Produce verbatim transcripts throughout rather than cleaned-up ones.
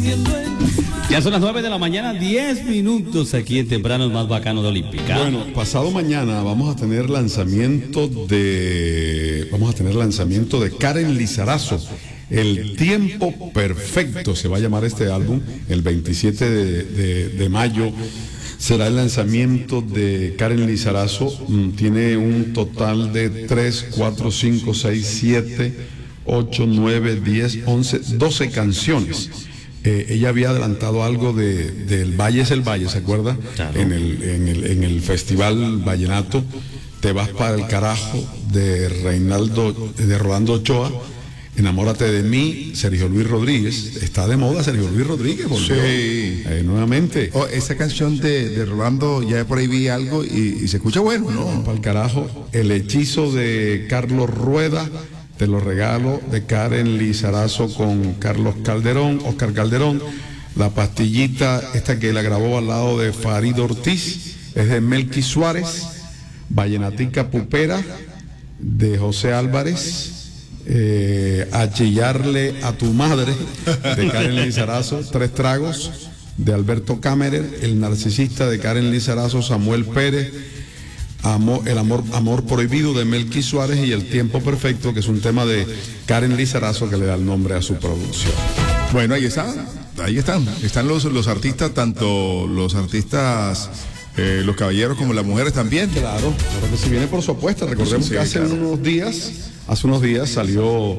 Ya son las nueve de la mañana, diez minutos aquí en Temprano, el más bacano de Olímpica. Bueno, pasado mañana vamos a tener lanzamiento de vamos a tener lanzamiento de Karen Lizarazo. El tiempo perfecto se va a llamar este álbum. El veintisiete de, de, de mayo será el lanzamiento de Karen Lizarazo. Tiene un total de tres, cuatro, cinco, seis, siete, ocho, nueve, diez, once, doce canciones. Eh, ella había adelantado algo de del Valle es el Valle, ¿se acuerda? Claro. En el, en el, en el Festival Vallenato, Te vas para el carajo, de Reinaldo, de Rolando Ochoa. Enamórate de mí, Sergio Luis Rodríguez. Está de moda Sergio Luis Rodríguez, volvió sí. eh, nuevamente. Oh, esa canción de, de Rolando, ya por ahí vi algo y, y se escucha bueno, ¿no? Para el carajo. El hechizo de Carlos Rueda, te lo regalo, de Karen Lizarazo con Carlos Calderón, Oscar Calderón. La pastillita, esta que la grabó al lado de Farid Ortiz, es de Melqui Suárez. Vallenatica Pupera, de José Álvarez. Eh, a chillarle a tu madre, de Karen Lizarazo. Tres tragos, de Alberto Camerer. El narcisista, de Karen Lizarazo. Samuel Pérez. Amor, el amor, amor prohibido, de Melqui Suárez. Y El tiempo perfecto, que es un tema de Karen Lizarazo, que le da el nombre a su producción. Bueno, ahí están, ahí están, están los, los artistas, tanto los artistas, eh, los caballeros como las mujeres también. Claro, claro que si viene por su apuesta. Recordemos sí, que hace claro. unos días, hace unos días salió,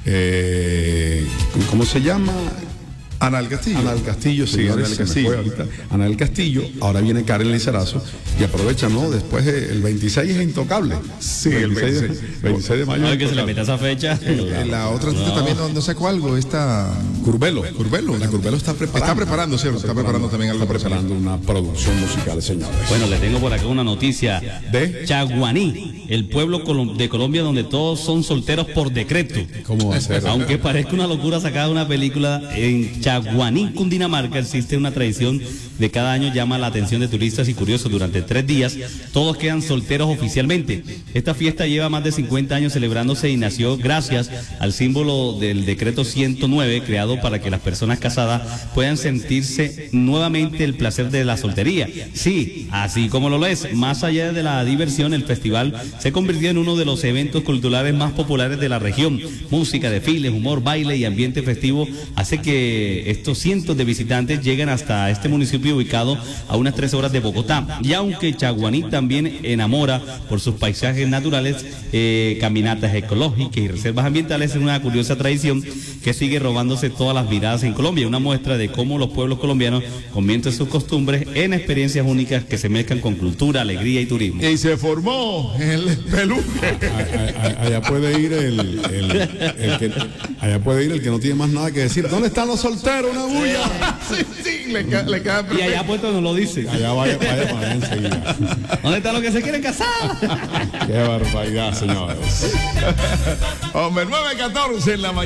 eh, ¿cómo se llama? Ana del Castillo. Ana del Castillo, sí, Ana del Castillo. Ana del Castillo, ahora viene Karen Lizarazo y aprovecha, ¿no? Después el veintiséis es Intocable. Sí, el veintiséis, veintiséis de mayo. Ay, que se le meta esa fecha. La, la otra artista no. también, no, no sacó algo, esta... Curvelo. Curvelo. La Curvelo está preparando. Está preparando, ¿cierto? Está, está preparando, preparando también algo. Está preparando una producción musical, señores. Bueno, le tengo por acá una noticia. ¿De? Chaguaní, el pueblo de Colombia donde todos son solteros por decreto. ¿Cómo va a ser? Aunque parezca una locura sacada de una película, en Chaguaní, Cundinamarca, existe una tradición de cada año llama la atención de turistas y curiosos. Durante tres días todos quedan solteros oficialmente. Esta fiesta lleva más de cincuenta años celebrándose y nació gracias al símbolo del decreto ciento nueve, creado para que las personas casadas puedan sentirse nuevamente el placer de la soltería. Sí, así como lo es, más allá de la diversión, el festival se convirtió en uno de los eventos culturales más populares de la región. Música, desfiles, humor, baile y ambiente festivo hace que estos cientos de visitantes lleguen hasta este municipio ubicado a unas tres horas de Bogotá. Y aunque Chaguaní también enamora por sus paisajes naturales, eh, caminatas ecológicas y reservas ambientales, es una curiosa tradición que sigue robándose todas las miradas en Colombia. Una muestra de cómo los pueblos colombianos convierten sus costumbres en experiencias únicas que se mezclan con cultura, alegría y turismo. Y se formó el peluque. Allá puede ir el, el, el que allá puede ir el que no tiene más nada que decir. ¿Dónde están los solteros? Una bulla. Sí, sí, le, ca le cae y allá puesto no lo dice. Allá vaya, vaya para allá enseguida. ¿Dónde están los que se quieren casar? Qué barbaridad, señores. Hombre, nueve catorce en la mañana.